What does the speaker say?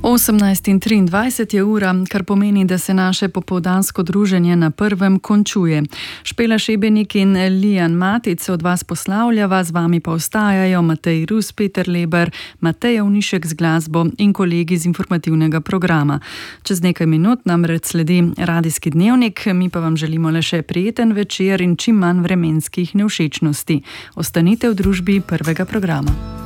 18:23 je ura, kar pomeni, da se naše popoldansko druženje na Prvem končuje. Špela Šebenik in Lijan Matic od vas poslavljava, z vami pa ostajajo Matej Rus, Peter Leber, Matej Ovnišek z glasbo in kolegi z informativnega programa. Čez nekaj minut namreč sledi radijski dnevnik, mi pa vam želimo le še prijeten večer in čim manj vremenskih nevšečnosti. Ostanite v družbi Prvega programa.